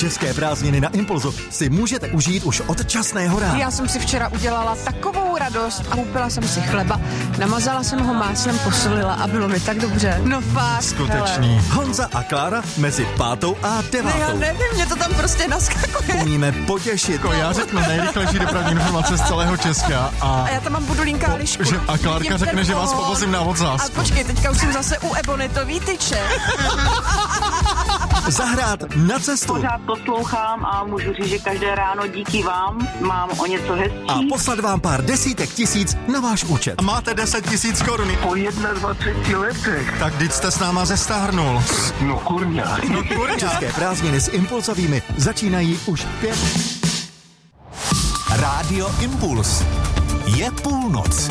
České prázdniny na Impulzu si můžete užít už od časného rána. Já jsem si včera udělala takovou radost a koupila jsem si chleba, namazala jsem ho máslem, posolila a bylo mi tak dobře. No fakt. Skutečný. Hele. Honza a Klára mezi 5. a 9. No já nevím, mě to tam prostě naskakuje. Umíme potěšit. Já řeknu nejrychlejší dopravní informace z celého Česka. A já tam mám budulínka a lišku. A Klárka řekne, že vás povozím na Odzásku. A počkej, teďka už jsem zase u Ebonitový tyče. Zahrát na cestu. Pořád poslouchám a můžu říct, že každé ráno díky vám mám o něco hezčí. A poslat vám pár desítek tisíc na váš účet. A máte 10 000 korun. Po 21 letech. Tak vždyť jste s náma zestárnul. No kurňa. České prázdniny s Impulsovými začínají už 5. Rádio Impuls. Je půlnoc.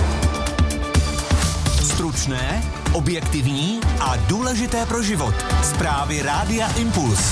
Stručné, objektivní a důležité pro život. Zprávy Rádia Impuls.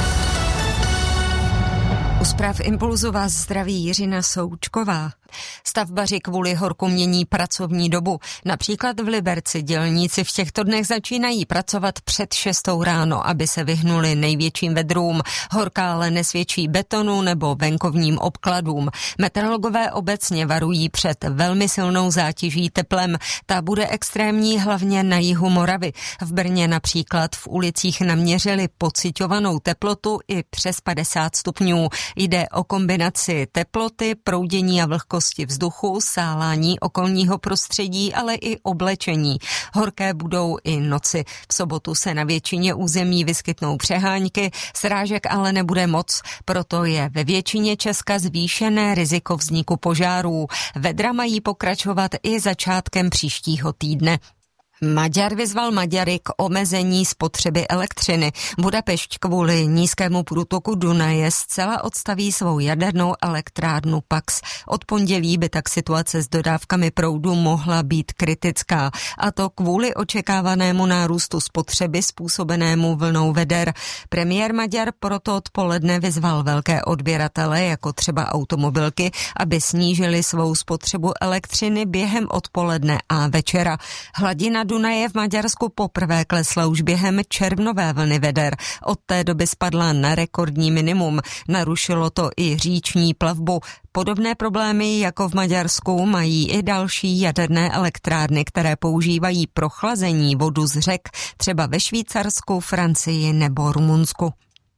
U zpráv Impulzu vás zdraví Jiřina Součková. Stavbaři kvůli horku mění pracovní dobu. Například v Liberci dělníci v těchto dnech začínají pracovat před 6 ráno, aby se vyhnuli největším vedrům. Horka ale nesvědčí betonu nebo venkovním obkladům. Meteorologové obecně varují před velmi silnou zátěží teplem. Ta bude extrémní hlavně na jihu Moravy. V Brně například v ulicích naměřili pociťovanou teplotu i přes 50 stupňů. Jde o kombinaci teploty, proudění a vlhkosti vzduchu, sálání okolního prostředí, ale i oblečení. Horké budou i noci. V sobotu se na většině území vyskytnou přehánky, srážek ale nebude moc, proto je ve většině Česka zvýšené riziko vzniku požárů. Vedra mají pokračovat i začátkem příštího týdne. Maďar vyzval Maďary k omezení spotřeby elektřiny. Budapešť kvůli nízkému průtoku Dunaje zcela odstaví svou jadernou elektrárnu Pax. Od pondělí by tak situace s dodávkami proudu mohla být kritická. A to kvůli očekávanému nárůstu spotřeby způsobenému vlnou veder. Premiér Maďar proto odpoledne vyzval velké odběratele, jako třeba automobilky, aby snížili svou spotřebu elektřiny během odpoledne a večera. Hladina Dunaje v Maďarsku poprvé klesla už během červnové vlny veder. Od té doby spadla na rekordní minimum. Narušilo to i říční plavbu. Podobné problémy jako v Maďarsku mají i další jaderné elektrárny, které používají pro chlazení vodu z řek, třeba ve Švýcarsku, Francii nebo Rumunsku.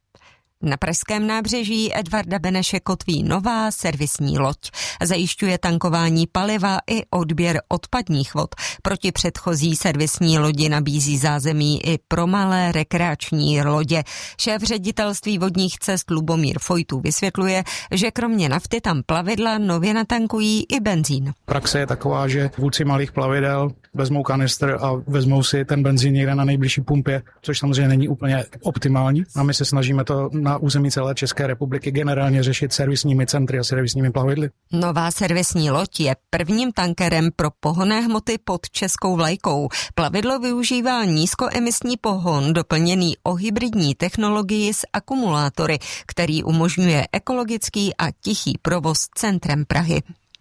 Na pražském nábřeží Edvarda Beneše kotví nová servisní loď. Zajišťuje tankování paliva i odběr odpadních vod. Proti předchozí servisní lodi nabízí zázemí i pro malé rekreační lodě. Šéf ředitelství vodních cest Lubomír Fojtů vysvětluje, že kromě nafty tam plavidla nově natankují i benzín. Praxe je taková, že vůdci malých plavidel vezmou kanistr a vezmou si ten benzín někde na nejbližší pumpě, což samozřejmě není úplně optimální. A my se snažíme to na území celé České republiky generálně řešit servisními centry a servisními plavidly. Nová servisní loď je prvním tankerem pro pohonné hmoty pod českou vlajkou. Plavidlo využívá nízkoemisní pohon doplněný o hybridní technologii s akumulátory, který umožňuje ekologický a tichý provoz centrem Prahy.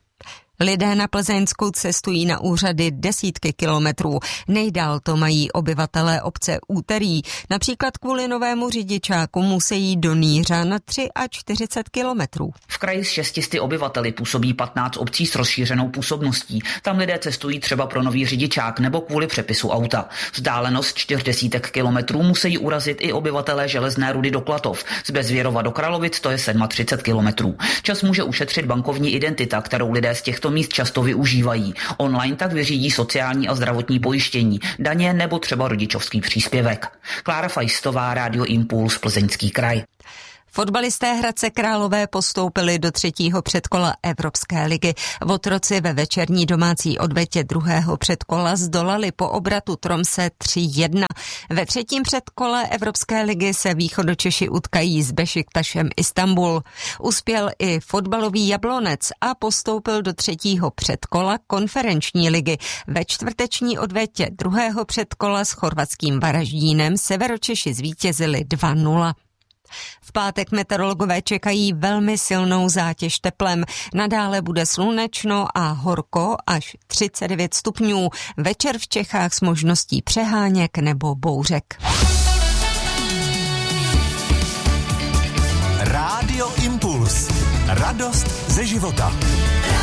Lidé na Plzeňsku cestují na úřady desítky kilometrů. Nejdál to mají obyvatelé obce Úterý. Například kvůli novému řidičáku musí do Nýřan 43 kilometrů. V kraji s 600 obyvateli působí 15 obcí s rozšířenou působností. Tam lidé cestují třeba pro nový řidičák nebo kvůli přepisu auta. Vzdálenost 40 kilometrů musí urazit i obyvatelé Železné Rudy do Klatov. Z Bezvěrova do Kralovic to je 37 kilometrů. Čas může ušetřit bankovní identita, kterou lidé z těchto míst často využívají. Online tak vyřídí sociální a zdravotní pojištění, daně nebo třeba rodičovský příspěvek. Klára Fajstová, Rádio Impuls, Plzeňský kraj. Fotbalisté Hradce Králové postoupili do 3. předkola Evropské ligy. Otroci ve večerní domácí odvetě 2. předkola zdolali po obratu Tromse 3-1. Ve 3. předkole Evropské ligy se Východočeši utkají s Bešiktašem Istanbul. Uspěl i fotbalový Jablonec a postoupil do 3. předkola konferenční ligy. Ve čtvrteční odvetě 2. předkola s chorvatským Varaždínem Severočeši zvítězili 2-0. V pátek meteorologové čekají velmi silnou zátěž teplem. Nadále bude slunečno a horko až 39 stupňů. Večer v Čechách s možností přeháněk nebo bouřek. Rádio Impuls. Radost ze života.